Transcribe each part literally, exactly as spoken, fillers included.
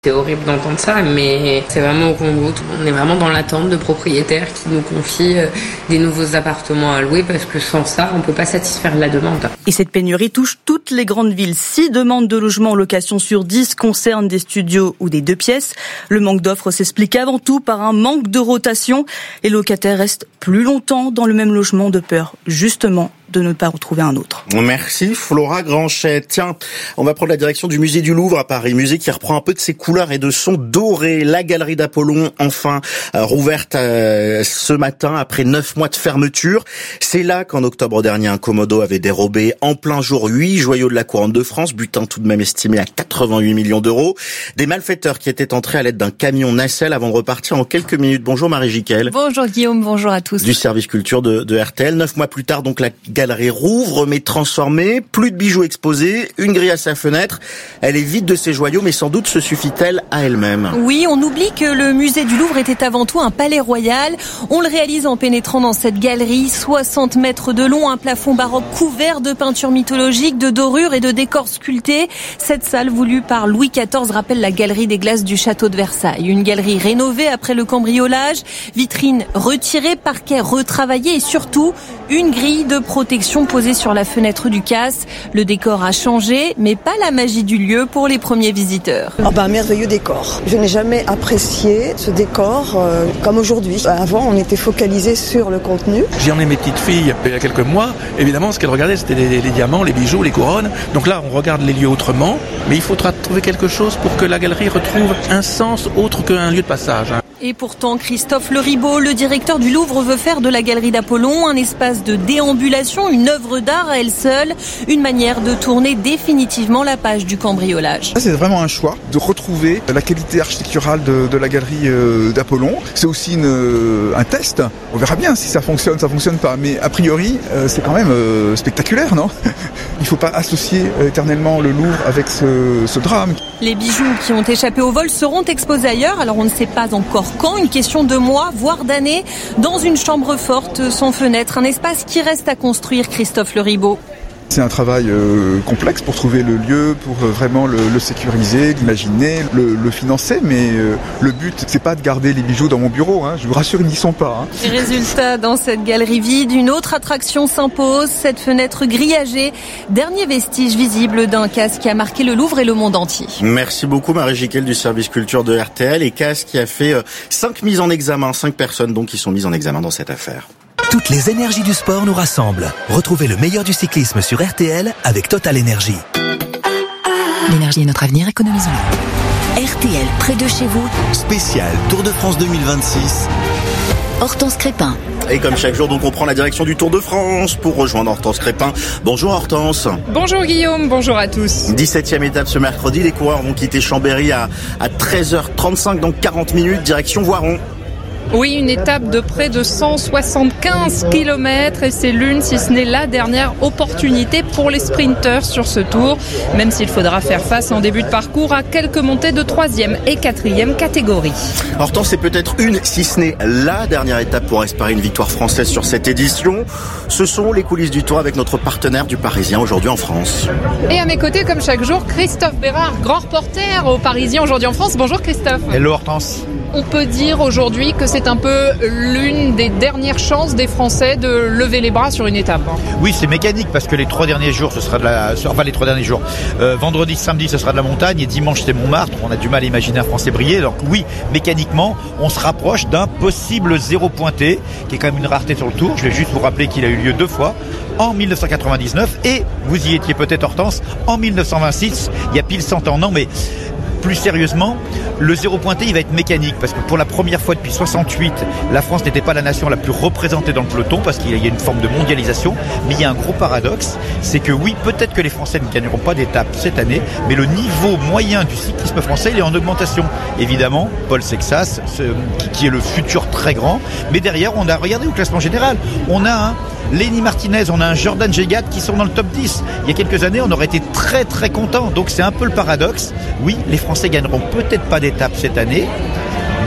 C'est horrible d'entendre ça, mais c'est vraiment au Congo. On est vraiment dans l'attente de propriétaires qui nous confient des nouveaux appartements à louer parce que sans ça, on ne peut pas satisfaire la demande. Et cette pénurie touche toutes les grandes villes. Six demandes de logement en location sur dix concernent des studios ou des deux pièces. Le manque d'offres s'explique avant tout par un manque de rotation. Les locataires restent plus longtemps dans le même logement de peur, justement, de ne pas retrouver un autre. Merci Flora Granchet. Tiens, on va prendre la direction du musée du Louvre à Paris, musée qui reprend un peu de ses couleurs et de son doré. La galerie d'Apollon, enfin euh, rouverte euh, ce matin après neuf mois de fermeture. C'est là qu'en octobre dernier, un Komodo avait dérobé en plein jour huit joyaux de la couronne de France, butin tout de même estimé à quatre-vingt-huit millions d'euros. Des malfaiteurs qui étaient entrés à l'aide d'un camion nacelle avant de repartir en quelques minutes. Bonjour Marie Giquel. Bonjour Guillaume, bonjour à tous. Du service culture de, de R T L. Neuf mois plus tard, donc la galerie rouvre mais transformée, plus de bijoux exposés, une grille à sa fenêtre. Elle est vide de ses joyaux, mais sans doute se suffit-elle à elle-même. Oui, on oublie que le musée du Louvre était avant tout un palais royal. On le réalise en pénétrant dans cette galerie, soixante mètres de long, un plafond baroque couvert de peintures mythologiques, de dorures et de décors sculptés. Cette salle voulue par Louis quatorze rappelle la galerie des glaces du château de Versailles. Une galerie rénovée après le cambriolage, vitrine retirée, parquet retravaillé et surtout une grille de protection posée sur la fenêtre du casse. Le décor a changé, mais pas la magie du lieu pour les premiers visiteurs. Oh ben, un merveilleux décor. Je n'ai jamais apprécié ce décor euh, comme aujourd'hui. Avant, on était focalisé sur le contenu. J'ai emmené mes petites filles il y a quelques mois. Évidemment, ce qu'elles regardaient, c'était les, les diamants, les bijoux, les couronnes. Donc là, on regarde les lieux autrement, mais il faudra trouver quelque chose pour que la galerie retrouve un sens autre qu'un lieu de passage. Et pourtant, Christophe Leribaud, le directeur du Louvre, veut faire de la galerie d'Apollon un espace de déambulation, une œuvre d'art à elle seule, une manière de tourner définitivement la page du cambriolage. C'est vraiment un choix de retrouver la qualité architecturale de, de la galerie euh, d'Apollon. C'est aussi une, euh, un test. On verra bien si ça fonctionne, ça fonctionne pas. Mais a priori, euh, c'est quand même euh, spectaculaire, non ? Il ne faut pas associer euh, éternellement le Louvre avec ce, ce drame. Les bijoux qui ont échappé au vol seront exposés ailleurs. Alors on ne sait pas encore quand, une question de mois, voire d'années, dans une chambre forte sans fenêtre, un espace qui reste à construire, Christophe Leribaud. C'est un travail euh, complexe pour trouver le lieu, pour euh, vraiment le, le sécuriser, l'imaginer, le, le financer, mais euh, le but, c'est pas de garder les bijoux dans mon bureau, hein. Je vous rassure, ils n'y sont pas. Hein. Résultat, dans cette galerie vide, une autre attraction s'impose, cette fenêtre grillagée, dernier vestige visible d'un casse qui a marqué le Louvre et le monde entier. Merci beaucoup Marie Giquel du service culture de R T L, et casse qui a fait euh, cinq mises en examen, cinq personnes donc qui sont mises en examen dans cette affaire. Toutes les énergies du sport nous rassemblent. Retrouvez le meilleur du cyclisme sur R T L avec Total Énergie. L'énergie est notre avenir, économisons-la. R T L, près de chez vous. Spécial Tour de France deux mille vingt-six. Hortense Crépin. Et comme chaque jour, donc, on prend la direction du Tour de France pour rejoindre Hortense Crépin. Bonjour Hortense. Bonjour Guillaume, bonjour à tous. dix-septième étape ce mercredi, les coureurs vont quitter Chambéry à, à treize heures trente-cinq, donc quarante minutes, direction Voiron. Oui, une étape de près de cent soixante-quinze kilomètres et c'est l'une, si ce n'est la dernière opportunité pour les sprinteurs sur ce tour, même s'il faudra faire face en début de parcours à quelques montées de troisième et quatrième catégorie. Hortense, c'est peut-être une, si ce n'est la dernière étape pour espérer une victoire française sur cette édition. Ce sont les coulisses du Tour avec notre partenaire du Parisien aujourd'hui en France. Et à mes côtés, comme chaque jour, Christophe Bérard, grand reporter au Parisien aujourd'hui en France. Bonjour Christophe. Hello Hortense. On peut dire aujourd'hui que c'est un peu l'une des dernières chances des Français de lever les bras sur une étape. Oui, c'est mécanique parce que les trois derniers jours, ce sera de la, enfin les trois derniers jours, euh, vendredi, samedi, ce sera de la montagne et dimanche, c'est Montmartre. On a du mal à imaginer un Français briller. Donc oui, mécaniquement, on se rapproche d'un possible zéro pointé, qui est quand même une rareté sur le Tour. Je vais juste vous rappeler qu'il a eu lieu deux fois, en mille neuf cent quatre-vingt-dix-neuf et vous y étiez peut-être Hortense, en mille neuf cent vingt-six, il y a pile cent ans. Non, mais plus sérieusement, le zéro pointé, il va être mécanique parce que pour la première fois depuis soixante-huit, la France n'était pas la nation la plus représentée dans le peloton parce qu'il y a une forme de mondialisation. Mais il y a un gros paradoxe, c'est que oui, peut-être que les Français ne gagneront pas d'étape cette année, mais le niveau moyen du cyclisme français, il est en augmentation. Évidemment, Paul Sexas, ce, qui, qui est le futur très grand, mais derrière, on a regardé au classement général, on a un Lenny Martinez, on a un Jordan Gégat qui sont dans le top dix. Il y a quelques années, on aurait été très très content. Donc c'est un peu le paradoxe. Oui, les Français gagneront peut-être pas d'étape cette année,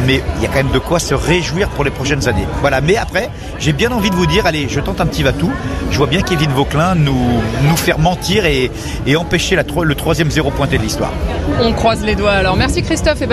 mais il y a quand même de quoi se réjouir pour les prochaines années. Voilà, mais après, j'ai bien envie de vous dire, allez, je tente un petit va-tout. Je vois bien Kevin Vauquelin nous, nous faire mentir et, et empêcher la, le troisième zéro pointé de l'histoire. On croise les doigts alors. Merci Christophe. Et